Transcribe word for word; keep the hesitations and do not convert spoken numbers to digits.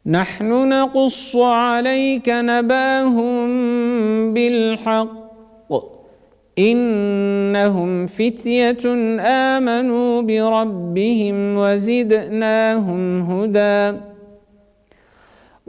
نحن نقص عليك نباهم بالحق إنهم فتية آمنوا بربهم وزدناهم هدى